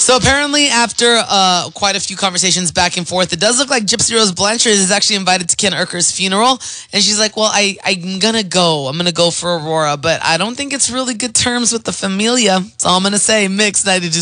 So apparently, after quite a few conversations back and forth, it does look like Gypsy Rose Blanchard is actually invited to Ken Urker's funeral. And she's like, well, I'm going to go. I'm going to go for Aurora. But I don't think it's really good terms with the familia. That's all I'm going to say. Mix 92.